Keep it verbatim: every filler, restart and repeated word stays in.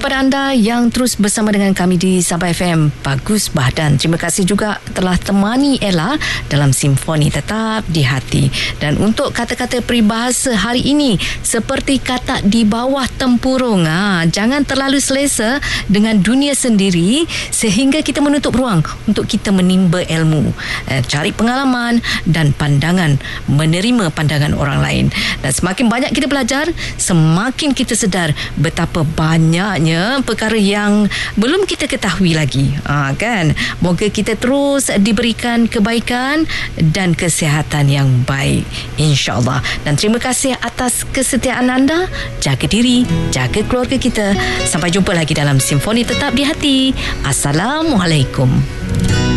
kepada anda yang terus bersama dengan kami di Sabah F M. Bagus Bahdan. Terima kasih juga telah temani Ella dalam Simfoni Tetap di Hati. Dan untuk kata-kata peribahasa hari ini, seperti kata di bawah tempurung, ha, jangan terlalu selesa dengan dunia sendiri sehingga kita menutup ruang untuk kita menimba ilmu, eh, cari pengalaman dan pandangan, menerima pandangan orang lain. Dan semakin banyak kita belajar, semakin kita sedar betapa banyaknya perkara yang belum kita ketahui lagi, ha, kan? Moga kita terus diberikan kebaikan dan kesihatan yang baik, insya-Allah. Dan terima kasih atas kesetiaan anda. Jaga diri, jaga keluarga kita. Sampai jumpa lagi dalam Simfoni Tetap di Hati. Assalamualaikum.